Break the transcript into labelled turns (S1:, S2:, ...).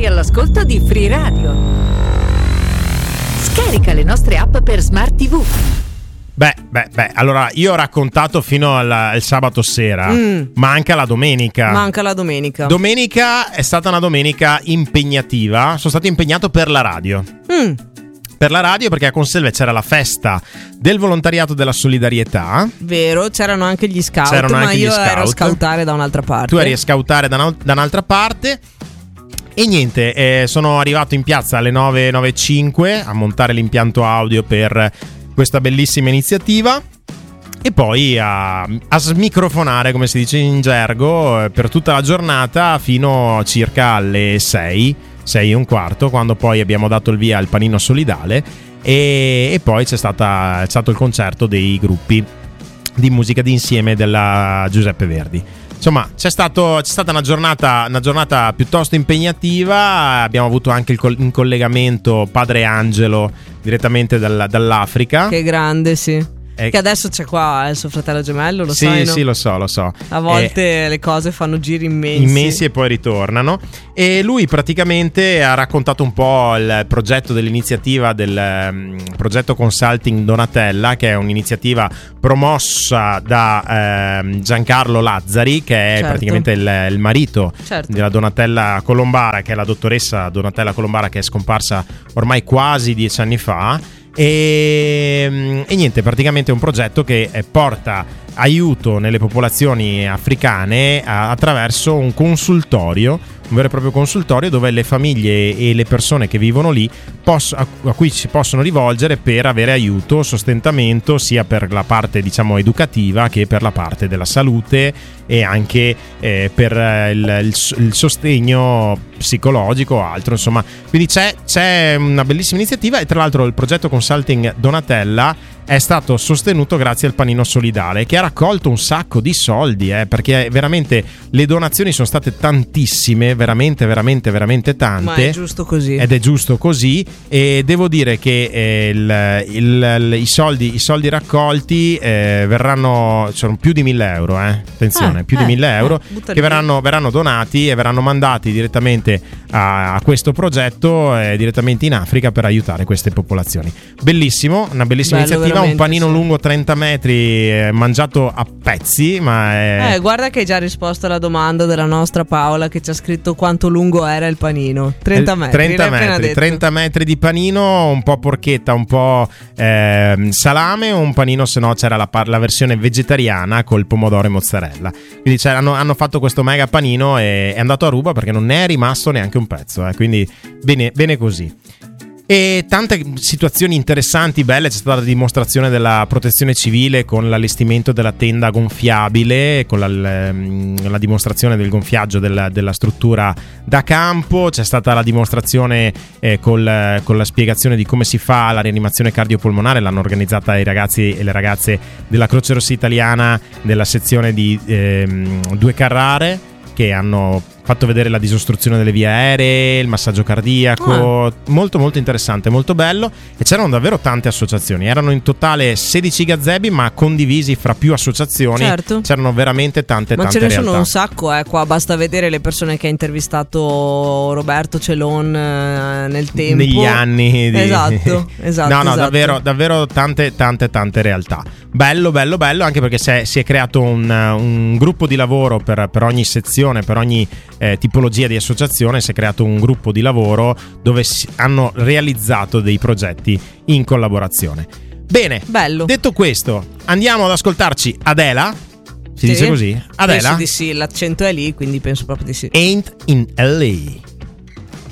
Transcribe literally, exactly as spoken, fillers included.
S1: Sei all'ascolto di Free Radio. Scarica le nostre app per Smart tivù.
S2: Beh, beh, beh, allora io ho raccontato fino al, al sabato sera,
S3: Mm.
S2: manca la domenica.
S3: Manca la domenica.
S2: Domenica è stata una domenica impegnativa, sono stato impegnato per la radio.
S3: Mm.
S2: Per la radio perché a Conselve c'era la festa del volontariato della solidarietà.
S3: Vero, c'erano anche gli scout,
S2: C'erano
S3: ma
S2: anche gli
S3: io ero a
S2: scout.
S3: scoutare da un'altra parte.
S2: Tu eri a scoutare da, una- da un'altra parte. E niente, eh, sono arrivato in piazza alle nove, nove e cinque a montare l'impianto audio per questa bellissima iniziativa. E poi a, a smicrofonare, come si dice in gergo, eh, per tutta la giornata fino circa alle sei, sei e un quarto, quando poi abbiamo dato il via al panino solidale e, e poi c'è, stata, c'è stato il concerto dei gruppi di musica d'insieme della Giuseppe Verdi. Insomma, c'è, stato, c'è stata una giornata, una giornata piuttosto impegnativa. Abbiamo avuto anche il col- in collegamento Padre Angelo direttamente dal- dall'Africa.
S3: Che grande, sì.
S2: Eh,
S3: Che adesso c'è qua il suo fratello gemello, lo
S2: sì,
S3: sai, no?
S2: sì, lo so, lo so.
S3: A volte le cose fanno giri immensi.
S2: immensi e poi ritornano. E lui praticamente ha raccontato un po' il progetto dell'iniziativa del um, progetto Consulting Donatella, che è un'iniziativa promossa da um, Giancarlo Lazzari, che è
S3: Certo.
S2: praticamente il, il marito
S3: Certo.
S2: della Donatella Colombara, che è la dottoressa Donatella Colombara, che è scomparsa ormai quasi dieci anni fa. E, e niente, praticamente è un progetto che eh, porta aiuto nelle popolazioni africane a, attraverso un consultorio, un vero e proprio consultorio dove le famiglie e le persone che vivono lì poss- a, a cui si possono rivolgere per avere aiuto, sostentamento sia per la parte diciamo educativa che per la parte della salute e anche eh, per eh, il, il, il sostegno psicologico o altro, insomma. Quindi c'è, c'è una bellissima iniziativa e tra l'altro il progetto Consulting Donatella è stato sostenuto grazie al panino solidale, che ha raccolto un sacco di soldi, eh, perché veramente le donazioni sono state tantissime, veramente veramente veramente tante.
S3: Ma è giusto così.
S2: Ed è giusto così. E devo dire che eh, il, il, il, i soldi i soldi raccolti eh, verranno, sono più di mille euro, eh. attenzione,
S3: Eh,
S2: più
S3: eh,
S2: di mille euro
S3: eh, buttali
S2: che verranno, verranno donati e verranno mandati direttamente a, a questo progetto, eh, direttamente in Africa per aiutare queste popolazioni. Bellissimo, una bellissima
S3: Bello,
S2: iniziativa, un panino
S3: sì.
S2: lungo trenta metri, eh, mangiato a pezzi, ma è...
S3: Eh, guarda che hai già risposto alla domanda della nostra Paola che ci ha scritto quanto lungo era il panino. trenta metri.
S2: trenta
S3: l'hai appena
S2: metri,
S3: detto.
S2: trenta metri di panino, un po' porchetta, un po' ehm, salame, o un panino, se no c'era la, par- la versione vegetariana col pomodoro e mozzarella. Quindi c'era, hanno, hanno fatto questo mega panino e è andato a ruba perché non ne è rimasto neanche un pezzo, eh. Quindi bene, bene così. E tante situazioni interessanti, belle. C'è stata la dimostrazione della protezione civile con l'allestimento della tenda gonfiabile, con la, la dimostrazione del gonfiaggio della, della struttura da campo. C'è stata la dimostrazione eh, col, con la spiegazione di come si fa la rianimazione cardiopolmonare. L'hanno organizzata i ragazzi e le ragazze della Croce Rossa Italiana della sezione di ehm, Due Carrare, che hanno fatto vedere la disostruzione delle vie aeree, il massaggio cardiaco, ah. molto molto interessante, molto bello. E c'erano davvero tante associazioni, erano in totale sedici gazebi ma condivisi fra più associazioni.
S3: Certo.
S2: C'erano veramente tante
S3: ma
S2: tante
S3: ce ne
S2: realtà.
S3: sono un sacco, eh, qua basta vedere le persone che ha intervistato Roberto Celon eh, nel tempo,
S2: negli anni di...
S3: esatto, esatto
S2: no no
S3: esatto.
S2: davvero davvero tante tante tante realtà. Bello bello bello, anche perché si è, si è creato un, un gruppo di lavoro per, per ogni sezione, per ogni eh, tipologia di associazione. Si è creato un gruppo di lavoro dove si, hanno realizzato dei progetti in collaborazione. Bene,
S3: bello.
S2: Detto questo, andiamo ad ascoltarci Adela. Si
S3: sì,
S2: dice così? Adela?
S3: Penso di sì, l'accento è lì, quindi penso proprio di sì.
S2: Ain't in L A.